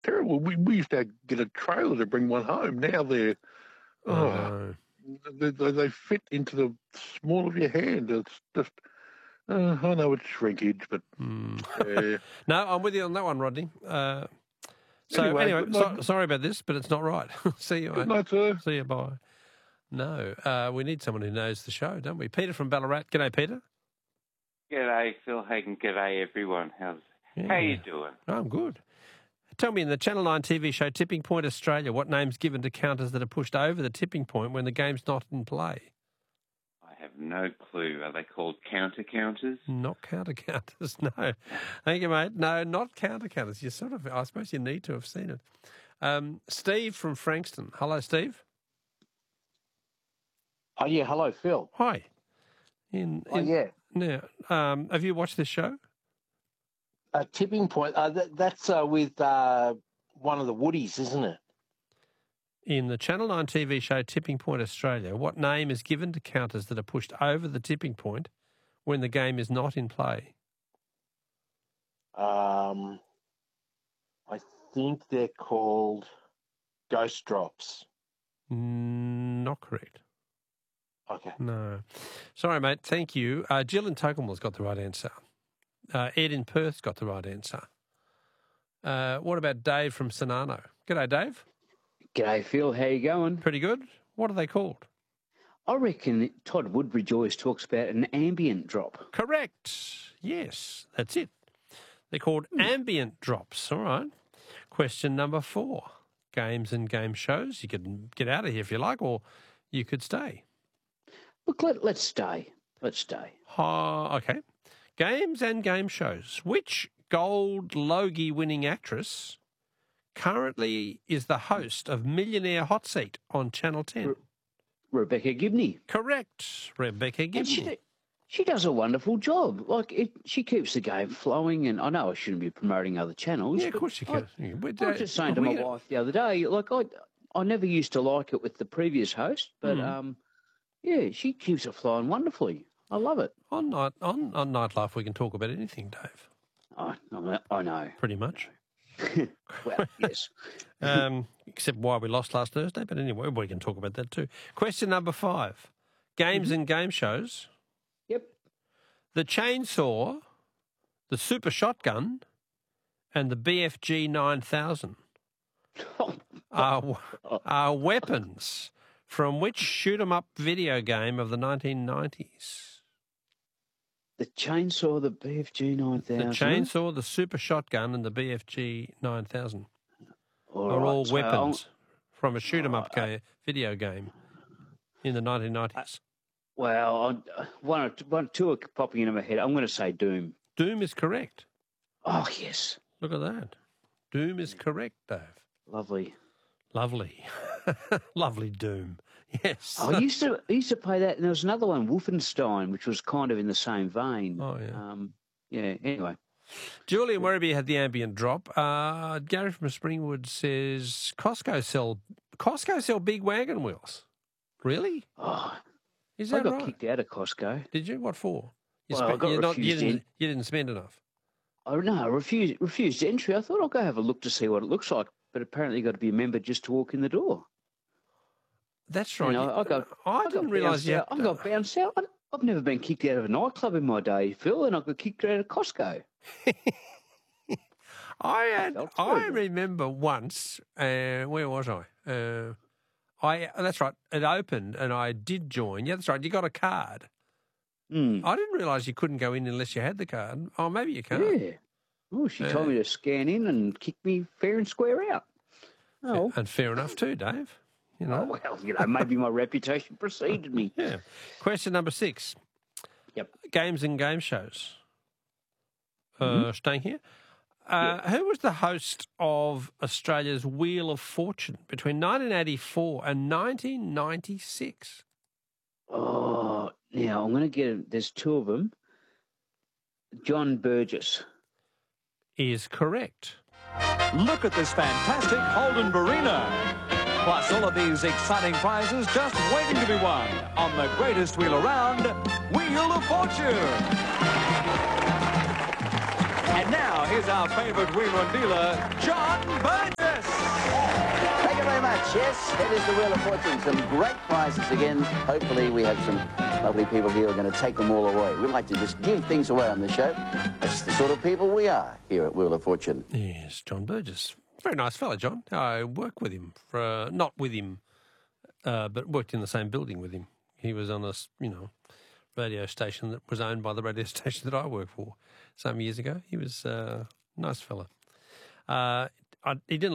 terrible. We used to get a trailer to bring one home. Now they're they fit into the small of your hand. It's just I know it's shrinkage, but no, I'm with you on that one, Rodney. Anyway, sorry about this, but it's not right. See you, mate. Good night, sir. See you, bye. No, we need someone who knows the show, don't we? Peter from Ballarat. G'day, Peter. G'day, Phil Hagen. G'day, everyone. How you doing? I'm good. Tell me, in the Channel 9 TV show Tipping Point Australia, what name's given to counters that are pushed over the tipping point when the game's not in play? I have no clue. Are they called counter-counters? Not counter-counters, no. Thank you, mate. No, not counter-counters. You sort of, I suppose you need to have seen it. Steve from Frankston. Hello, Steve. Oh, yeah. Hello, Phil. Hi. Yeah. Now, have you watched this show? Tipping Point. That's with one of the Woodies, isn't it? In the Channel 9 TV show Tipping Point Australia, what name is given to counters that are pushed over the tipping point when the game is not in play? I think they're called ghost drops. Not correct. Okay. No. Sorry, mate. Thank you. Jill in Tocumwell's got the right answer. Ed in Perth's got the right answer. What about Dave from Sonano? G'day, Dave. G'day, Phil. How you going? Pretty good. What are they called? I reckon Todd Woodbridge always talks about an ambient drop. Correct. Yes, that's it. They're called ambient drops. All right. Question number 4. Games and game shows. You could get out of here if you like, or you could stay. Look, let's stay. Let's stay. Okay. Games and game shows. Which Gold Logie winning actress currently is the host of Millionaire Hot Seat on Channel 10? Rebecca Gibney. Correct. Rebecca Gibney. She does a wonderful job. She keeps the game flowing, and I know I shouldn't be promoting other channels. Yeah, of course you can. I was just saying to my wife the other day, I never used to like it with the previous host, but yeah, she keeps it flowing wonderfully. I love it. On Nightlife, we can talk about anything, Dave. I know. Pretty much. Well, yes. Except why we lost last Thursday, but anyway, we can talk about that too. Question number 5. Games and game shows. Yep. The chainsaw, the super shotgun, and the BFG 9000 are weapons from which shoot-'em-up video game of the 1990s? The chainsaw, the BFG 9000. The chainsaw, the super shotgun, and the BFG 9000 are all weapons from a shoot-'em-up video game in the 1990s. Well, two are popping into my head. I'm going to say Doom. Doom is correct. Oh, yes. Look at that. Doom is correct, Dave. Lovely. Lovely. Lovely Doom. Yes. I used to play that, and there was another one, Wolfenstein, which was kind of in the same vein. Oh, yeah. Yeah, anyway. Julian Werribee had the ambient drop. Gary from Springwood says Costco sell big wagon wheels. Really? Oh, is that I got right? kicked out of Costco. Did you? What for? You didn't spend enough. Oh no, I refused entry. I thought I'll go have a look to see what it looks like, but apparently you got to be a member just to walk in the door. That's right. You know, I didn't realise you. I got bounced out. I've never been kicked out of a nightclub in my day, Phil, and I got kicked out of Costco. I remember once. Where was I? That's right. It opened, and I did join. Yeah, that's right. You got a card. I didn't realise you couldn't go in unless you had the card. Oh, maybe you can't. Yeah. Oh, she told me to scan in and kick me fair and square out. Oh, and fair enough too, Dave. You know. Oh, well, maybe my reputation preceded me. Yeah. Question number 6. Yep. Games and game shows. Staying here. Who was the host of Australia's Wheel of Fortune between 1984 and 1996? Oh, now I'm going to get. There's 2 of them. John Burgess is correct. Look at this fantastic Holden Barina. Plus all of these exciting prizes just waiting to be won on the greatest wheel around, Wheel of Fortune. And now, here's our favourite wheeler and dealer, John Burgess. Yes, it is the Wheel of Fortune. Some great prizes again. Hopefully we have some lovely people here who are going to take them all away. We like to just give things away on the show. That's the sort of people we are here at Wheel of Fortune. Yes, John Burgess. Very nice fella, John. I worked with him, not with him, but worked in the same building with him. He was on a, radio station that was owned by the radio station that I worked for some years ago. He was a nice fella. He didn't